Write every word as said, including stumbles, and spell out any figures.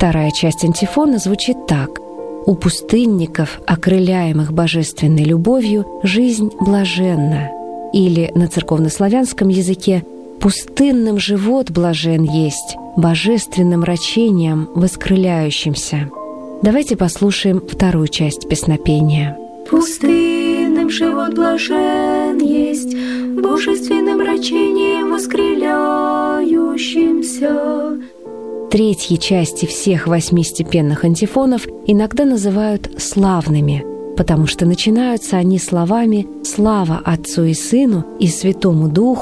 Вторая часть антифона звучит так: «У пустынников, окрыляемых божественной любовью, жизнь блаженна». Или на церковнославянском языке: «Пустынным живот блажен есть, божественным рачением воскрыляющимся». Давайте послушаем вторую часть песнопения. Пустынным живот блажен есть, божественным рачением воскрыляющимся. Третьи части всех восьми степенных антифонов иногда называют славными, потому что начинаются они словами «Слава Отцу и Сыну и Святому Духу,